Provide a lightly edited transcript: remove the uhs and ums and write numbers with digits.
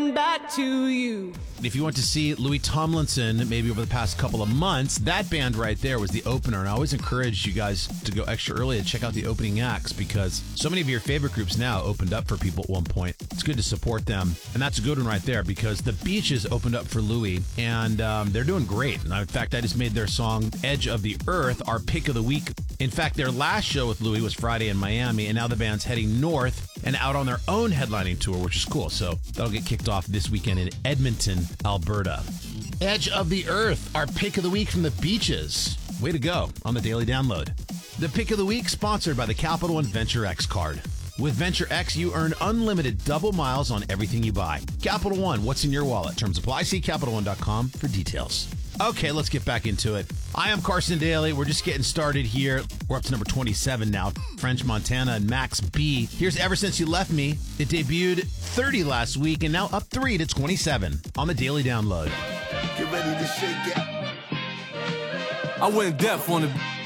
coming back to you. If you went to see Louis Tomlinson maybe over the past couple of months, that band right there was the opener. And I always encourage you guys to go extra early and check out the opening acts because so many of your favorite groups now opened up for people at one point. It's good to support them. And that's a good one right there because the Beaches opened up for Louis and they're doing great. And in fact, I just made their song Edge of the Earth our pick of the week. In fact, their last show with Louis was Friday in Miami, and now the band's heading north and out on their own headlining tour, which is cool. So that'll get kicked off this weekend in Edmonton, Alberta. Edge of the Earth, our pick of the week from the Beaches. Way to go on the Daily Download. The pick of the week sponsored by the Capital One Venture X card. With Venture X, you earn unlimited double miles on everything you buy. Capital One, what's in your wallet? Terms apply. See CapitalOne.com for details. Okay, let's get back into it. I am Carson Daly. We're just getting started here. We're up to number 27 now. French Montana and Max B. Here's Ever Since You Left Me. It debuted 30 last week and now up 3 to 27 on the Daily Download. Get ready to shake it. I went deaf on the